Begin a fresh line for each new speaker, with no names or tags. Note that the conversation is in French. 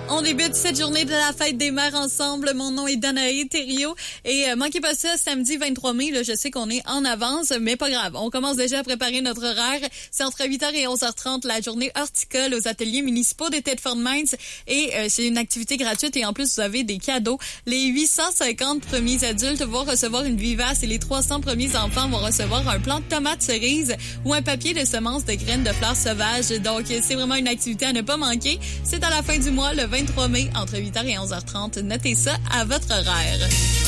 On débute cette journée de la fête des mères ensemble. Mon nom est Danae Thériault et manquez pas ça, samedi 23 mai, là, je sais qu'on est en avance, mais pas grave. On commence déjà à préparer notre horaire. C'est entre 8h et 11h30, la journée horticole aux ateliers municipaux de Thetford Mines et c'est une activité gratuite et en plus, vous avez des cadeaux. Les 850 premiers adultes vont recevoir une vivace et les 300 premiers enfants vont recevoir un plant de tomates cerises ou un papier de semences de graines de fleurs sauvages. Donc, c'est vraiment une activité à ne pas manquer. C'est à la fin du mois, le 23 mai, entre 8h et 11h30. Notez ça à votre horaire.